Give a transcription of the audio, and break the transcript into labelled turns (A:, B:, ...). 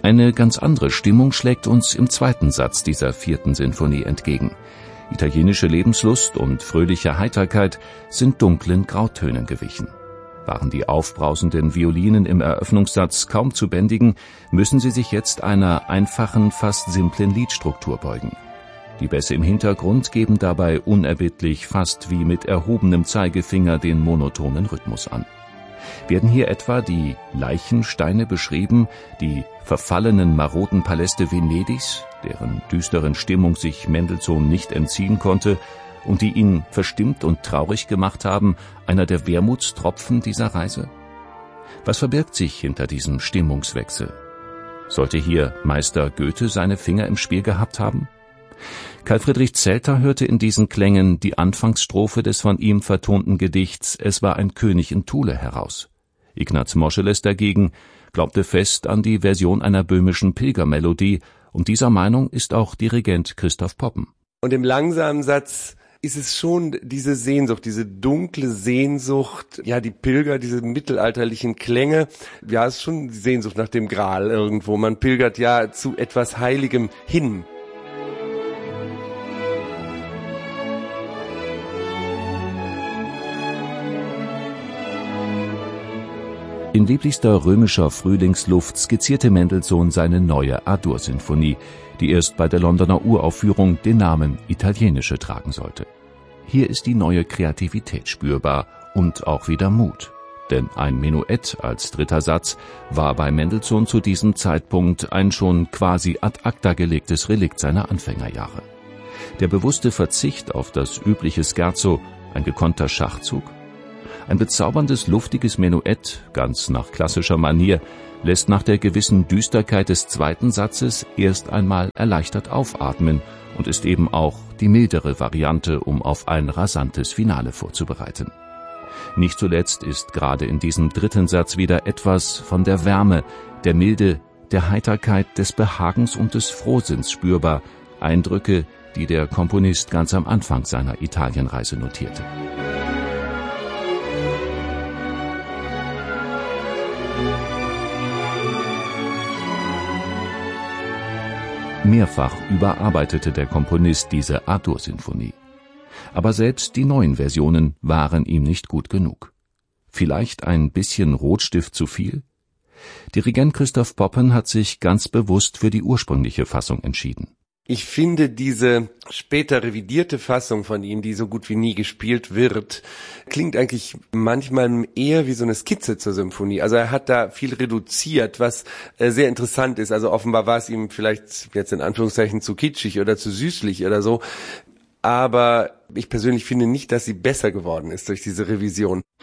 A: Eine ganz andere Stimmung schlägt uns im zweiten Satz dieser 4. Sinfonie entgegen. Italienische Lebenslust und fröhliche Heiterkeit sind dunklen Grautönen gewichen. Waren die aufbrausenden Violinen im Eröffnungssatz kaum zu bändigen, müssen sie sich jetzt einer einfachen, fast simplen Liedstruktur beugen. Die Bässe im Hintergrund geben dabei unerbittlich, fast wie mit erhobenem Zeigefinger, den monotonen Rhythmus an. Werden hier etwa die Leichensteine beschrieben, die verfallenen maroden Paläste Venedigs, deren düsteren Stimmung sich Mendelssohn nicht entziehen konnte und die ihn verstimmt und traurig gemacht haben, einer der Wermutstropfen dieser Reise? Was verbirgt sich hinter diesem Stimmungswechsel? Sollte hier Meister Goethe seine Finger im Spiel gehabt haben? Karl Friedrich Zelter hörte in diesen Klängen die Anfangsstrophe des von ihm vertonten Gedichts »Es war ein König in Thule« heraus. Ignaz Moscheles dagegen glaubte fest an die Version einer böhmischen Pilgermelodie, und dieser Meinung ist auch Dirigent Christoph Poppen.
B: Und im langsamen Satz ist es schon diese Sehnsucht, diese dunkle Sehnsucht, ja, die Pilger, diese mittelalterlichen Klänge, ja, es ist schon die Sehnsucht nach dem Gral irgendwo. Man pilgert ja zu etwas Heiligem hin.
A: In lieblichster römischer Frühlingsluft skizzierte Mendelssohn seine neue A-Dur-Sinfonie, die erst bei der Londoner Uraufführung den Namen Italienische tragen sollte. Hier ist die neue Kreativität spürbar und auch wieder Mut. Denn ein Menuett als dritter Satz war bei Mendelssohn zu diesem Zeitpunkt ein schon quasi ad acta gelegtes Relikt seiner Anfängerjahre. Der bewusste Verzicht auf das übliche Scherzo, ein gekonnter Schachzug? Ein bezauberndes, luftiges Menuett, ganz nach klassischer Manier, lässt nach der gewissen Düsterkeit des zweiten Satzes erst einmal erleichtert aufatmen und ist eben auch die mildere Variante, um auf ein rasantes Finale vorzubereiten. Nicht zuletzt ist gerade in diesem dritten Satz wieder etwas von der Wärme, der Milde, der Heiterkeit, des Behagens und des Frohsinns spürbar, Eindrücke, die der Komponist ganz am Anfang seiner Italienreise notierte. Mehrfach überarbeitete der Komponist diese A-Dur-Sinfonie. Aber selbst die neuen Versionen waren ihm nicht gut genug. Vielleicht ein bisschen Rotstift zu viel? Dirigent Christoph Poppen hat sich ganz bewusst für die ursprüngliche Fassung entschieden.
B: Ich finde diese später revidierte Fassung von ihm, die so gut wie nie gespielt wird, klingt eigentlich manchmal eher wie so eine Skizze zur Symphonie. Also er hat da viel reduziert, was sehr interessant ist. Also offenbar war es ihm vielleicht jetzt in Anführungszeichen zu kitschig oder zu süßlich oder so. Aber ich persönlich finde nicht, dass sie besser geworden ist durch diese Revision.